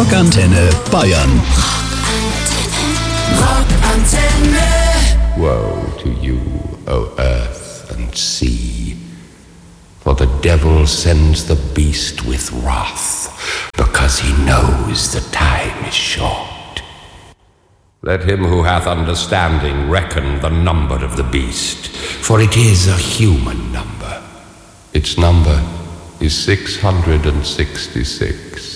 Rockantenne Bayern. Rockantenne. Woe to you, O earth and sea, for the devil sends the beast with wrath, because he knows the time is short. Let him who hath understanding reckon the number of the beast, for it is a human number. Its number is 666.